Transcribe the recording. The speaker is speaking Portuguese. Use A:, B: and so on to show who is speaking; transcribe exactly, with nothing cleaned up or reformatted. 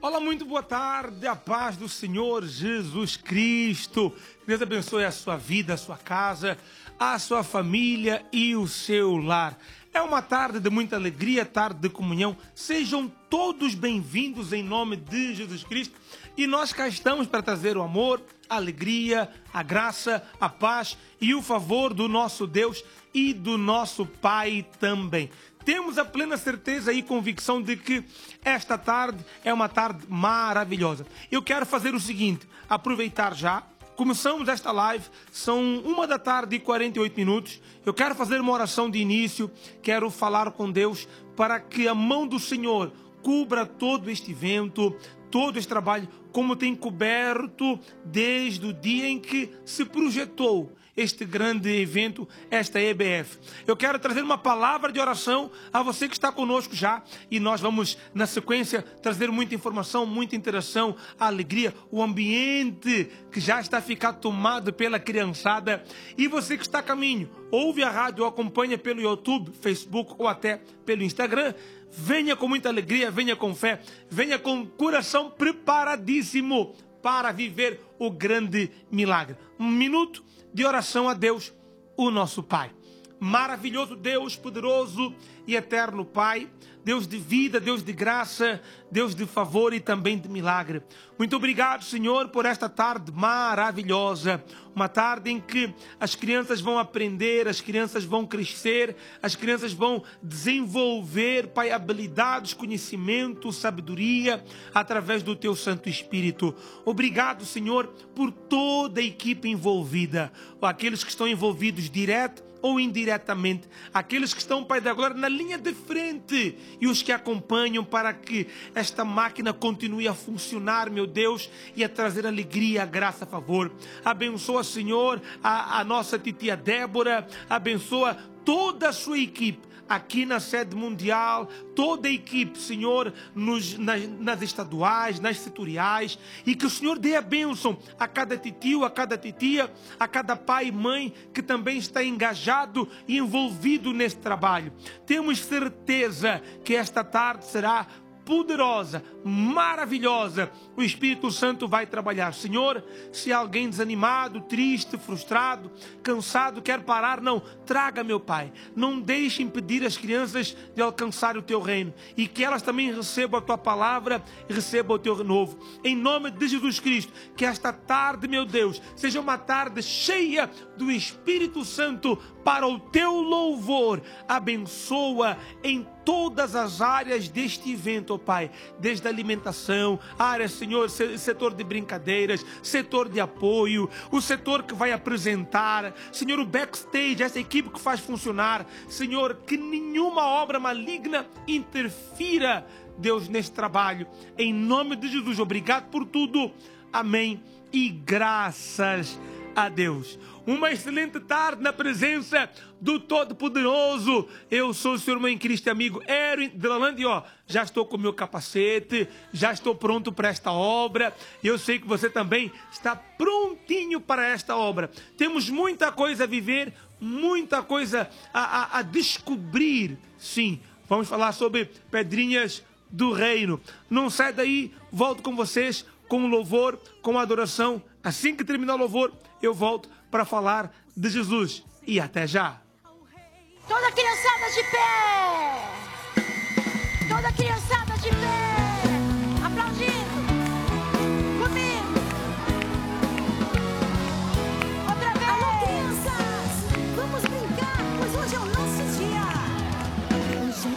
A: Olá, muito boa tarde, a paz do Senhor Jesus Cristo. Que Deus abençoe a sua vida, a sua casa, a sua família e o seu lar. É uma tarde de muita alegria, tarde de comunhão. Sejam todos bem-vindos em nome de Jesus Cristo. E nós cá estamos para trazer o amor, a alegria, a graça, a paz e o favor do nosso Deus e do nosso Pai também. Temos a plena certeza e convicção de que esta tarde é uma tarde maravilhosa. Eu quero fazer o seguinte, aproveitar já. Começamos esta live, são uma da tarde e quarenta e oito minutos. Eu quero fazer uma oração de início, quero falar com Deus para que a mão do Senhor cubra todo este evento, todo este trabalho, como tem coberto desde o dia em que se projetou este grande evento, esta E B F. Eu quero trazer uma palavra de oração a você que está conosco já, e nós vamos, na sequência, trazer muita informação, muita interação, a alegria, o ambiente que já está ficando tomado pela criançada. E você que está a caminho, ouve a rádio ou acompanha pelo YouTube, Facebook ou até pelo Instagram, venha com muita alegria, venha com fé, venha com coração preparadíssimo para viver o grande milagre. Um minuto de oração a Deus, o nosso Pai. Maravilhoso Deus, poderoso e eterno Pai, Deus de vida, Deus de graça, Deus de favor e também de milagre. Muito obrigado, Senhor, por esta tarde maravilhosa. Uma tarde em que as crianças vão aprender, as crianças vão crescer, as crianças vão desenvolver, Pai, habilidades, conhecimento, sabedoria, através do Teu Santo Espírito. Obrigado, Senhor, por toda a equipe envolvida, aqueles que estão envolvidos direto ou indiretamente, aqueles que estão, Pai da Glória, na linha de frente e os que acompanham para que esta máquina continue a funcionar, meu Deus, e a trazer alegria, graça, favor. Abençoa, Senhor, a, a nossa titia Débora, abençoa toda a sua equipe, aqui na sede mundial, toda a equipe, Senhor, nos, nas, nas estaduais, nas setoriais, e que o Senhor dê a bênção a cada titio, a cada titia, a cada pai e mãe que também está engajado e envolvido nesse trabalho. Temos certeza que esta tarde será poderosa, maravilhosa. O Espírito Santo vai trabalhar. Senhor, se alguém desanimado, triste, frustrado, cansado, quer parar, não, traga, meu Pai. Não deixe impedir as crianças de alcançar o Teu reino, e que elas também recebam a Tua palavra e recebam o Teu renovo. Em nome de Jesus Cristo, que esta tarde, meu Deus, seja uma tarde cheia do Espírito Santo para o Teu louvor. Abençoa em todas as áreas deste evento, ó Pai, desde a alimentação, área, Senhor, setor de brincadeiras, setor de apoio, o setor que vai apresentar, Senhor, o backstage, essa equipe que faz funcionar, Senhor, que nenhuma obra maligna interfira, Deus, nesse trabalho, em nome de Jesus. Obrigado por tudo, amém, e graças a Deus. Uma excelente tarde na presença do Todo-Poderoso. Eu sou o seu irmão em Cristo, amigo Aaron Delalande, e ó, já estou com o meu capacete, já estou pronto para esta obra. Eu sei que você também está prontinho para esta obra. Temos muita coisa a viver, muita coisa a, a, a descobrir. Sim, vamos falar sobre pedrinhas do reino. Não sai daí, volto com vocês com louvor, com adoração. Assim que terminar o louvor, eu volto para falar de Jesus. E até já!
B: Toda criançada de pé! Toda criançada de pé! Aplaudindo! Comigo! Outra vez!
C: Alô, crianças! Vamos brincar, pois hoje é o nosso